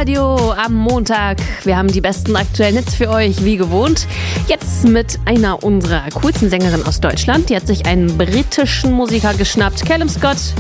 Radio am Montag. Wir haben die besten aktuellen Hits für euch, wie gewohnt. Jetzt mit einer unserer coolsten Sängerinnen aus Deutschland. Die hat sich einen britischen Musiker geschnappt. Callum Scott